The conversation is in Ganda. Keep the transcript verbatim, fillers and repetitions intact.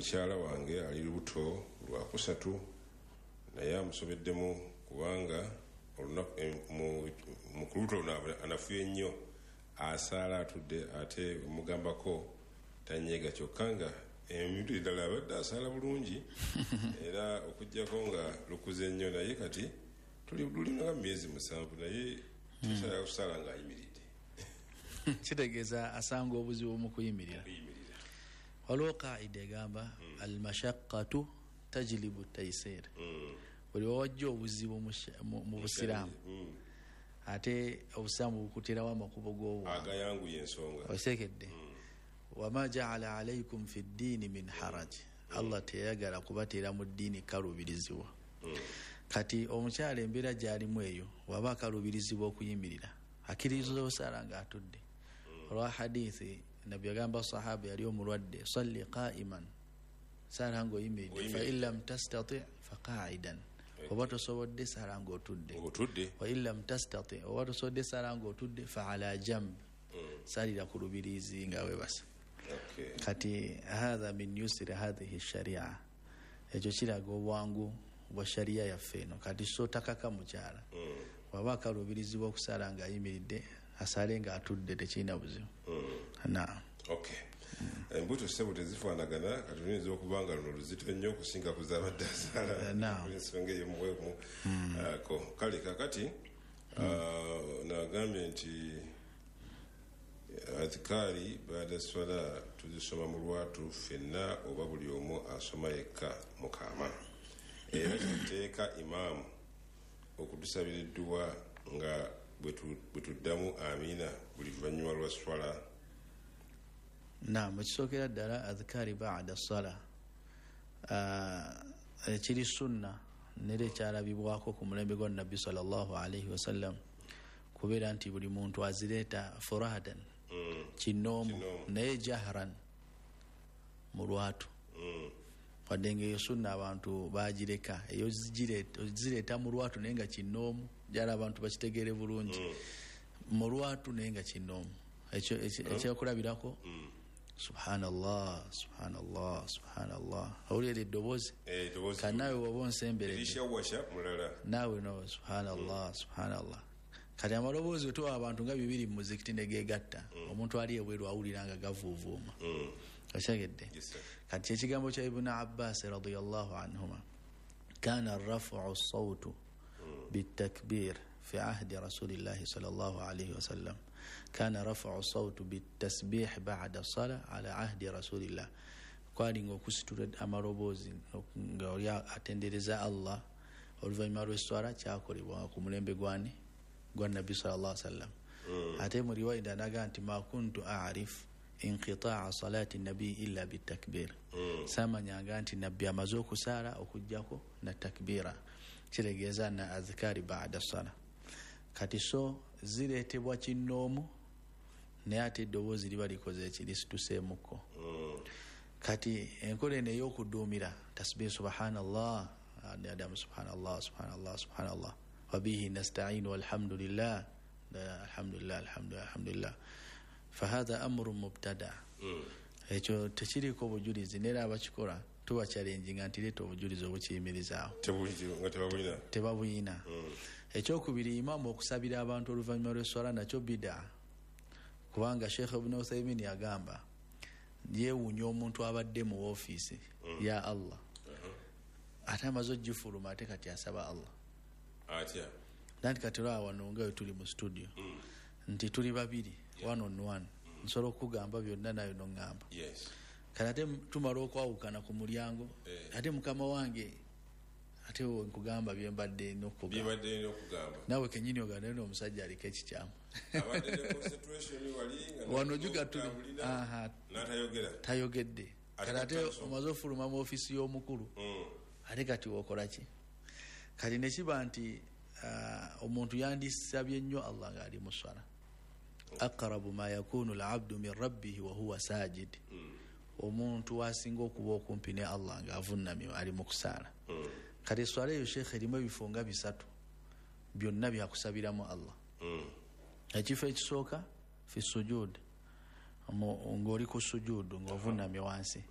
mukyala wange ali lubuto lwa kusatu naye amusobeddemu kubanga olunaku mu kuluto anafuye nnyo asaala atudde ate mugambako tanyega kyokka nga emirundi ddala abadde asaala bulungi era okujjako nga lukuze nnyo naye kati tuli lulinga myezi musanvu naye tusaala kusaala ng'ayimiridde kitegeeza asanga obuzibu mu kuyimirira. Waliwo qaida egamba almashaqqatu tajlibu taysir. Buli wajja obuzibu mu busiraamu ate obusiraamu bukutirawo amakubo g'obwangu agayanguye ensonga osekedde. Wama jaala alaikum fi ddiini min haraj. Allah teyagala kubateera mu ddiini kalubirizibwa. Kati omukyala embeera gy'alimu eyo waba akalubirizibwa okuyimirira akkiriza osaala ng'atudde. Olwa hadithi nabbi agamba sahaba yali omulwadde salli qa'iman saala ng'oyimiridde fa in lam tastati fa qa'idan oba tosobodde saala ng'otudde wa in lam tastati oba tosobodde saala ng'otudde fa ala jamb saalira ku lubirizi nga webasa. Kati hadha min yusri hadhihi sharia ekyo kiraga obwangu bwa sharia yaffe eno. Kati so takaka mukyala waba akalubirizibwa okusaala ng'ayimiridde asaale ng'atudde tekirina buzibu. Naam. Okay. Embuto sebo tezifaanagana kati tuyinza okuba nga luno luzito nnyo okusinga kuzabadde asaala ensonga eyo muwemu ko kale kakati nagambye nti adhikari baada swala tuzisoma mu lwatu ffenna oba buli omu asoma yekka mukama era tuteeka imaamu okutusabira edduwa nga bwe tuddamu amiina buli luvannyuma lwa swala. Naam, ekisookera ddala adhikari baada sala ekiri sunna nera ekyalabibwako ku mulembe gwa nabbi sallallahu alaihi wasallam kubeera nti buli muntu azireeta furadan kinoomu naye jahran mu lwatu wadde nga eyo sunna abantu bagireka eyo zireeta mu lwatu naye nga kinoomu jala abantu bakitegeere bulungi mu lwatu naye nga kinoomu ekyokulabirako subhanallah subhanallah subhanallah awulira eddoboozi kanaawe waba onsemberedde naawe no subhanallah subhanallah. Kati amaloboozi otowa abantu nga bibiri mu muzikiti ne geegatta omuntu ali ebweru awulira nga gavuuvuuma okyegedde. Kati kyekigambo kya Ibn Abbas radiyallahu anhuma kana rafu sawtu bitakbir في عهد رسول الله صلى الله عليه وسلم كان رفع الصوت بالتسبيح بعد الصلاة على عهد رسول الله kwali ngokusitula amaloboozi nga oli atendereza Allah oluvannyuma lw'eswala kyakolebwa ku mulembe gwani gwa nabbi sallallahu alaihi wasallam. Ate mu riwaya ndanaga nti ma kuntu a'rif inqita'a salati nabi illa bitakbir. Samanyanga nti nabbi amaze okusaala okujjako na takbira kiregeeza na azkari baada sala. Kati so zireetebwa kinoomu naye ate eddoboozi liba likoze ekirituseemuko. Kati enkola eno ey'okuduumira tasbih subhanallah adamu subhanallah subhanallah subhanallah wabihi nasta'inu walhamdulillah alhamdulillah alhamdulillah alhamdulillah fahadha amru mubtada. Ekyo tekiriko bujulizi nera abakikola tuba challenging nti leeta obujulizi obukiyimirizaawo tebabuyina. Ekyokubiri imamu okusabira abantu oluvannyuma lw'eswala nakyo bida kubanga Sheikh Ibn Uthaymin yagamba yeewuunya omuntu abadde mu ofiisi ya Allah ate amaze ogifuluma ate kati asaba Allah atya nanti kati lwa wano nga tuli mu studio nti tuli babiri one on one nsobola okugamba byonna nayo noŋŋamba kati ate tumala okwawukana ku mulyango ate mukama wange ate nkugamba byembadde n'okugamba nawe kenyini oganda n'omusajja aliko ekikyamu wano juga tuli tayogedde kati ate omaze ofuluma mu ofiisi y'omukulu ate kati wokola ki? Kati ne kiba nti omuntu yandisabye nnyo Allah ng'ali mu swala. Aqrabu ma yakunu al-abdu min rabbihi wa huwa sajid. Omuntu wasinga okuba okumpi ne Allah ng'avunnamye ali mu kusaala. Kati swala eyo Sheikh erimu ebifo nga bisatu byonna byakusabiramu Allah. Ekifo ekisooka fi sujud ng'oli ku sujudu ng'ovunnamye wansi